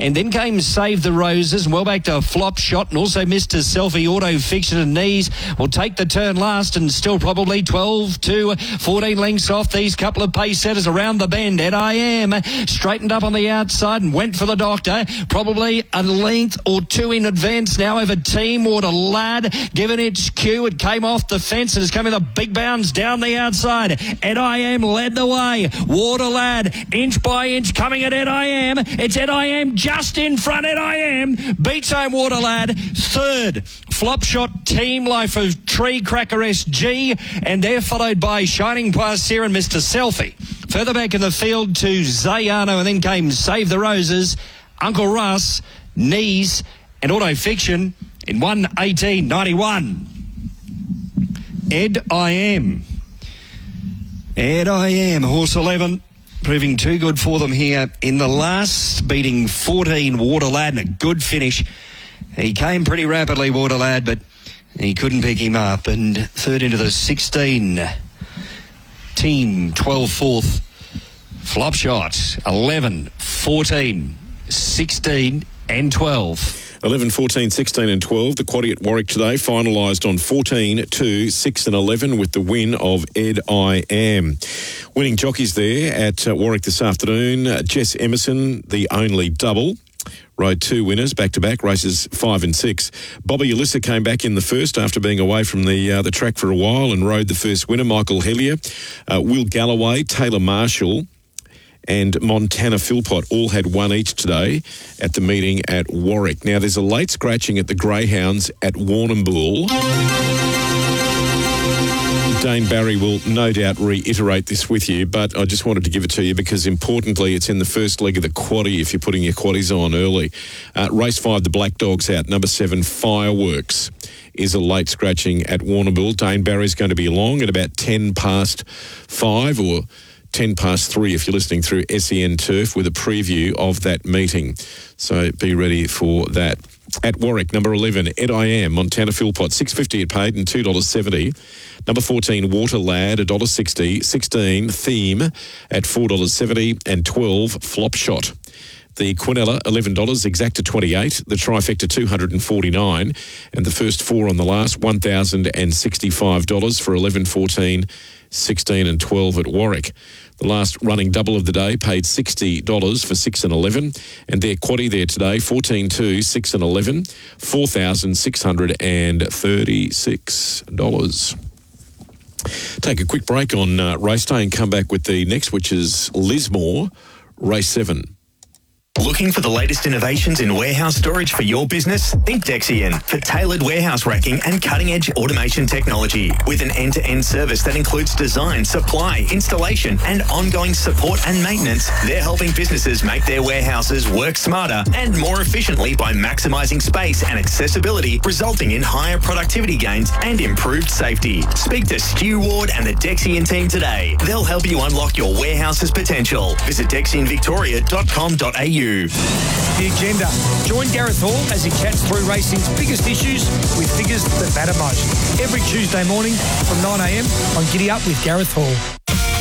And then came Save the Roses, well back to Flop Shot, and also Mr. Selfie, Auto Fiction and Knees will take the turn last, and still probably 12 to 14 lengths off these couple of pace setters around the bend. And I Am straightened up on the outside and went for the doctor, probably a length or two in advance now over Team Water Lad, given its cue. It came off the fence and is coming the big bounds down the outside. Ed I Am led the way. Water Lad, inch by inch, coming at Ed I Am. It's Ed I Am just in front. Ed I Am beats home Water Lad. Third, Flop Shot, Team Life of Tree Cracker SG, and they're followed by Shining Passeer and Mr. Selfie. Further back in the field to Zayano, and then came Save the Roses, Uncle Russ, Knees, and Auto Fiction in 1:18.91. Ed I Am. Ed I Am, horse 11, proving too good for them here in the last, beating 14 Water Lad, and a good finish. He came pretty rapidly, Water Lad, but he couldn't pick him up. And third into the 16. Team 12 fourth. Flop Shot 11, 14, 16 and 12. 11, 14, 16 and 12. The quaddie at Warwick today finalised on 14, 2, 6 and 11 with the win of Ed I Am. Winning jockeys there at Warwick this afternoon. Jess Emerson, the only double. Rode two winners back-to-back, races 5 and 6. Bobby Ulissa came back in the first after being away from the track for a while and rode the first winner, Michael Hellier. Will Galloway, Taylor Marshall and Montana Philpott all had one each today at the meeting at Warwick. Now, there's a late scratching at the Greyhounds at Warrnambool. Dane Barry will no doubt reiterate this with you, but I just wanted to give it to you because, importantly, it's in the first leg of the quaddie if you're putting your quaddies on early. Race 5, the Black Dog's out. Number 7, Fireworks, is a late scratching at Warrnambool. Dane Barry's going to be along at about 10 past 5 or 10 past 3 if you're listening through SEN Turf with a preview of that meeting. So be ready for that. At Warwick, number 11, Ed I Am, Montana Philpott, $6.50 it paid and $2.70. Number 14, Water Lad, $1.60. 16, Theme at $4.70 and 12, Flop Shot. The Quinella, $11, Exacta 28, the Trifecta $249, and the first four on the last, $1,065 for 11, 14, 16 and 12 at Warwick. The last running double of the day paid $60 for 6 and 11, and their quaddie there today, 14, 2, 6 and 11, $4,636. Take a quick break on race day and come back with the next, which is Lismore, race 7. Looking for the latest innovations in warehouse storage for your business? Think Dexian for tailored warehouse racking and cutting-edge automation technology. With an end-to-end service that includes design, supply, installation, and ongoing support and maintenance, they're helping businesses make their warehouses work smarter and more efficiently by maximising space and accessibility, resulting in higher productivity gains and improved safety. Speak to Stu Ward and the Dexian team today. They'll help you unlock your warehouse's potential. Visit dexianvictoria.com.au. The agenda. Join Gareth Hall as he chats through racing's biggest issues with figures that matter most. Every Tuesday morning from 9 a.m. on Giddy Up with Gareth Hall.